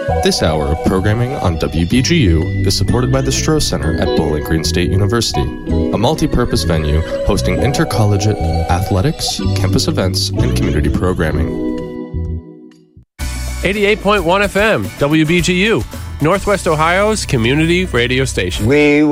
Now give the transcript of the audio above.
This hour of programming on WBGU is supported by the Stroh Center at Bowling Green State University, a multi-purpose venue hosting intercollegiate athletics, campus events, and community programming. 88.1 FM, WBGU, Northwest Ohio's community radio station. We